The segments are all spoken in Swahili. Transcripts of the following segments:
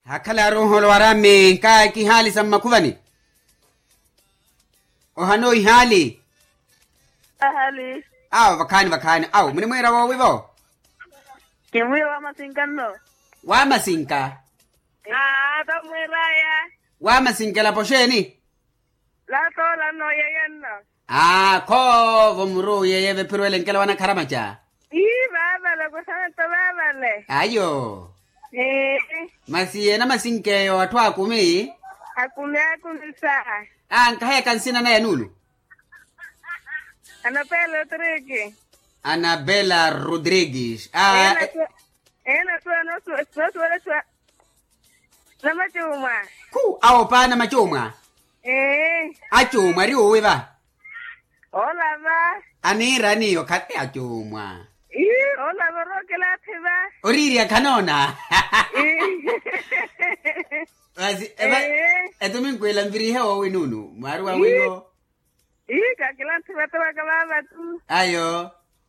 Hakala roho warame ka ki hali samma kuvani. O hanoi hali. Hali. Vakani. Mune mwera wa wivo. Kimwe wa masinkano. Wa masinka. Ta mwera ya. Wa masinka la posheni. La tola no yeyenna. Ko vomuru yeye pirwele nkela wana karamacha. Baba la kusanta baba le. Ayo. Masiye na masinke yo atwa kumi. Akumisa. Nkahaya kansina na nulu. Anabella Rodriguez. Nama chuma. Ku au pa na machuma. Achuma ri owe ba. Hola ba. Anira ni yo kate achuma. Hola ba roke la tiba. Oriria kanona. Asi etumin kwela mbiri hewa winunu. Maru wa wigo. Kakilante batawa kababa tu. Ayo.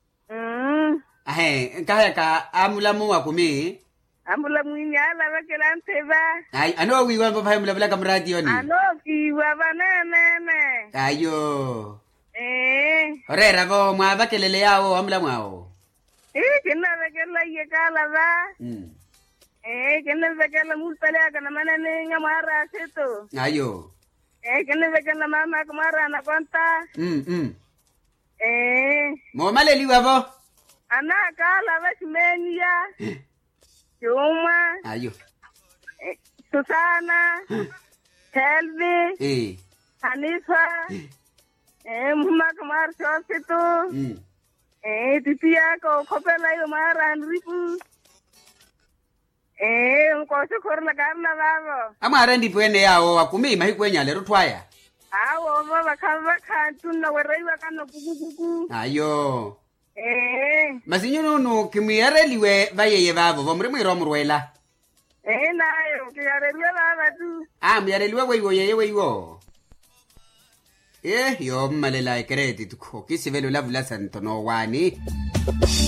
Nkaya ka amulamu wa kumi. Amulamu inyala bakilante ba. Ano wiwa mbabahe mulabula kam radio ni. Ano kiwa ba nene. Ayo. Horera bo mwa bakelele yao amulamu ao. Kina bakela yekala ba. Kina bakela mulpale kana manane ngamara seto. Ayo. Kene vekana mama kumara anakonta. Mo maleli wavo. Ana kala vashmenia. Chuma. Ayo. Susana. Helvi. Hanifa. Mama kumar chositu. Titiya ko kopela yo mara anripu. Mkoso korla karna babo. Amara ndi pwene yao wakumi mahi kwenya lero twaya. Awo baba kava katuna weraiwa kana kukukuku. Ayo. Masinyo no kimiyareliwe bayeye babo bomre mwiro murwela. Nayo kiyareliwe baba tu. Miyareliwe weiwo yeye weiwo. Yo malela credit ko kisivelo lavula santo no wani.